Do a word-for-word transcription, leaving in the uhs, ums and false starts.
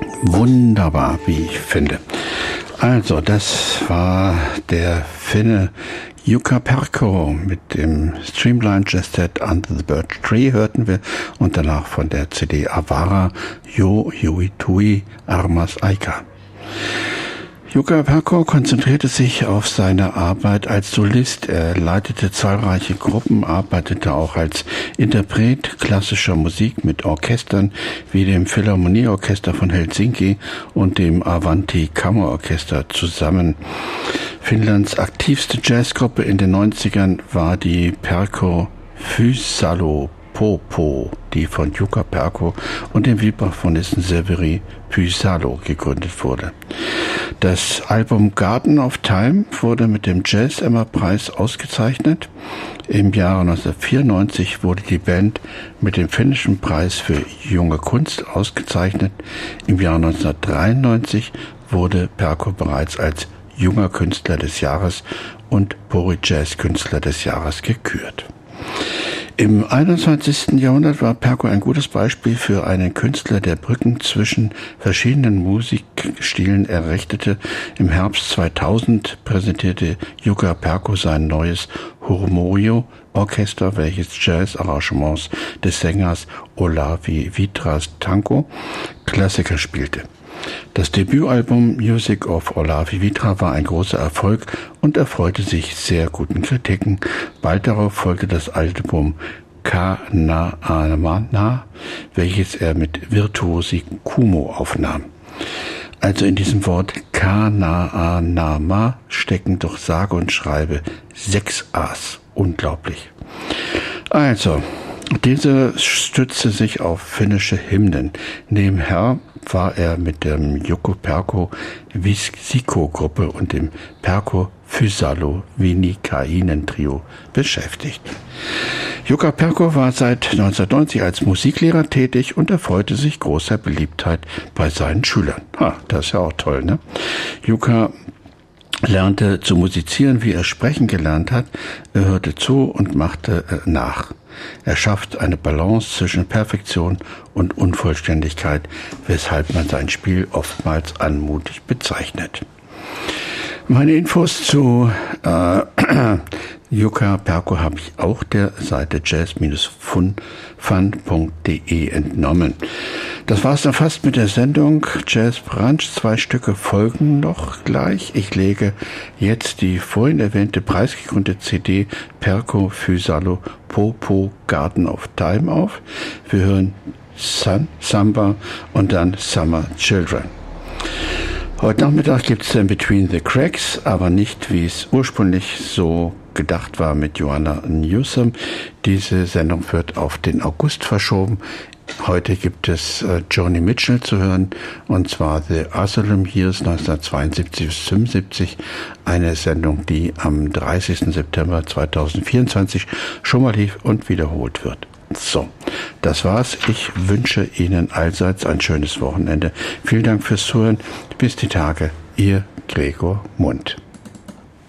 Wunderbar, wie ich finde. Also, das war der Finne Jukka Perkko mit dem Streamlined Jazz Set Under the Birch Tree hörten wir und danach von der C D Avara Jo Jui Tui Armas Aika. Jukka Perkko konzentrierte sich auf seine Arbeit als Solist. Er leitete zahlreiche Gruppen, arbeitete auch als Interpret klassischer Musik mit Orchestern wie dem Philharmonieorchester von Helsinki und dem Avanti Kammerorchester zusammen. Finnlands aktivste Jazzgruppe in den neunzigern war die Perkko Fysalo Popo, die von Jukka Perkko und dem Vibraphonisten Severi Fysalo gegründet wurde. Das Album Garden of Time wurde mit dem Jazz-Emma-Preis ausgezeichnet. Im Jahre neunzehnhundertvierundneunzig wurde die Band mit dem finnischen Preis für junge Kunst ausgezeichnet. Im Jahr neunzehnhundertdreiundneunzig wurde Perkko bereits als junger Künstler des Jahres und Pori Jazz Künstler des Jahres gekürt. Im einundzwanzigsten Jahrhundert war Perkko ein gutes Beispiel für einen Künstler, der Brücken zwischen verschiedenen Musikstilen errichtete. Im Herbst zweitausend präsentierte Jukka Perkko sein neues Hurmorio-Orchester, welches Jazz-Arrangements des Sängers Olavi Vitras Tanko Klassiker spielte. Das Debütalbum Music of Olavi Vitra war ein großer Erfolg und erfreute sich sehr guten Kritiken. Bald darauf folgte das Album Ka-na-a-na, welches er mit Virtuosi Kumo aufnahm. Also in diesem Wort Ka-na-a-na-ma stecken doch sage und schreibe sechs A's. Unglaublich. Also, diese stützte sich auf finnische Hymnen. Nebenher war er mit dem Jukka Perkko Visikko-Gruppe und dem Perkko Fysalo Vinikainen-Trio beschäftigt. Jukka Perkko war seit neunzehnhundertneunzig als Musiklehrer tätig und erfreute sich großer Beliebtheit bei seinen Schülern. Ha, das ist ja auch toll, ne? Jukka lernte zu musizieren, wie er sprechen gelernt hat. Er hörte zu und machte äh, nach. Er schafft eine Balance zwischen Perfektion und Unvollständigkeit, weshalb man sein Spiel oftmals anmutig bezeichnet. Meine Infos zu äh, Jukka Perkko habe ich auch der Seite jazz Bindestrich fun punkt de entnommen. Das war's dann fast mit der Sendung Jazz Brunch. Zwei Stücke folgen noch gleich. Ich lege jetzt die vorhin erwähnte preisgekrönte C D Perkko Fysalo Popo Garden of Time auf. Wir hören Sun, Samba und dann Summer Children. Heute Nachmittag gibt es dann Between the Cracks, aber nicht, wie es ursprünglich so gedacht war mit Joanna Newsom. Diese Sendung wird auf den August verschoben. Heute gibt es äh, Joni Mitchell zu hören, und zwar The Asylum Years neunzehnhundertzweiundsiebzig bis fünfundsiebzig. Eine Sendung, die am dreißigsten September zweitausendvierundzwanzig schon mal lief und wiederholt wird. So, das war's. Ich wünsche Ihnen allseits ein schönes Wochenende. Vielen Dank fürs Zuhören. Bis die Tage. Ihr Gregor Mund.